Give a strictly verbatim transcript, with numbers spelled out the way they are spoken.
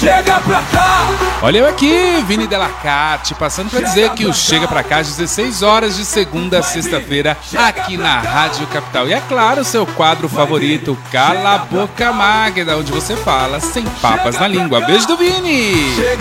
Chega pra cá! Olha eu aqui, Vini Delacarte, passando pra dizer que o Chega Pra Cá às dezesseis horas de segunda a sexta-feira aqui na Rádio Capital. E é claro, seu quadro favorito, Cala a Boca Magda, onde você fala sem papas na língua. Beijo do Vini!